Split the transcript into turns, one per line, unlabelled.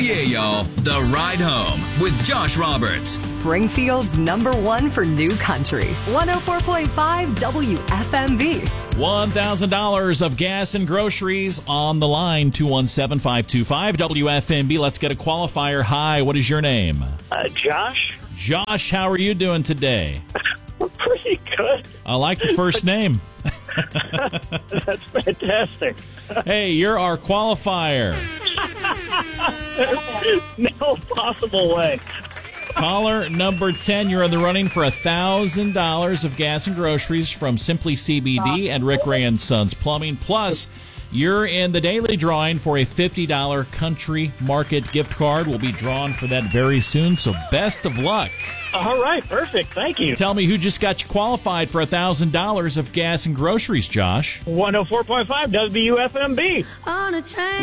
yeah, y'all. The Ride Home with Josh Roberts.
Springfield's #1 for new country. 104.5 WFMB.
$1,000 of gas and groceries on the line. 217-525 WFMB. Let's get a qualifier. Hi, what is your name?
Josh.
Josh, how are you doing today?
Pretty good.
I like the first name.
That's fantastic.
Hey, you're our qualifier.
No possible way.
Caller number 10, you're in the running for $1,000 of gas and groceries from Simply CBD and Rick Ray and Sons Plumbing. Plus, you're in the daily drawing for a $50 Country Market gift card. We'll be drawn for that very soon, so best of luck.
All right, perfect. Thank you.
Tell me who just got you qualified for $1,000 of gas and groceries, Josh.
104.5 WFMB.
On a train.